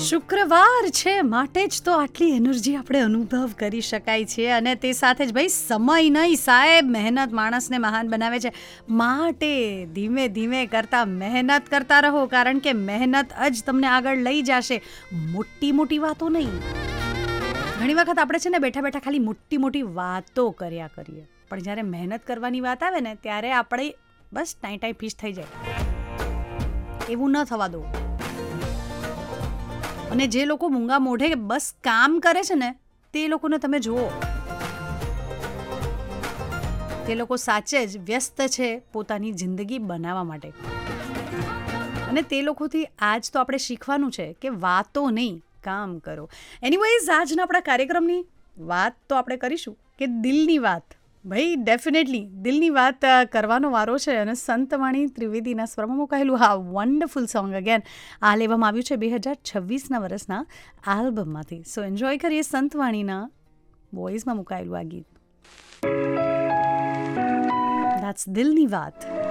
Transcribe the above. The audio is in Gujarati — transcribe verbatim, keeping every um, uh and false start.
શુક્રવાર છે માટે જ તો આટલી એનર્જી આપણે અનુભવ કરી શકાય છે અને તે સાથે જ ભાઈ સમય નહીં સાહેબ, મહેનત માણસને મહાન બનાવે છે. માટે ધીમે ધીમે કરતા મહેનત કરતા રહો, કારણ કે મહેનત જ તમને આગળ લઈ જશે, મોટી મોટી વાતો નહીં. ઘણી વખત આપણે છે ને બેઠા બેઠા ખાલી મોટી મોટી વાતો કર્યા કરીએ, પણ જ્યારે મહેનત કરવાની વાત આવે ને ત્યારે આપણે બસ ટાઈ ટાઈ ફીસ થઈ જાય. એવું ન થવા દો. અને જે લોકો મૂંગા મોઢે બસ કામ કરે છે ને તે લોકોને તમે જુઓ, તે લોકો સાચે જ વ્યસ્ત છે પોતાની જિંદગી બનાવવા માટે. અને તે લોકોથી આજ તો આપણે શીખવાનું છે કે વાતો નહીં, કામ કરો. એનીવેઝ, આજના આપણા કાર્યક્રમની વાત તો આપણે કરીશું કે દિલની વાત. ભાઈ ડેફિનેટલી દિલની વાત કરવાનો વારો છે. અને સંતવાણી ત્રિવેદીના સ્વરમાં મુકાયેલું હા વન્ડરફુલ સોંગ અગેન આ લેવામાં આવ્યું છે બે હજાર છવ્વીસના વર્ષના આલ્બમમાંથી. સો એન્જોય કરીએ સંતવાણીના વોઇસમાં મુકાયેલું આ ગીત. ધેટ્સ દિલની વાત.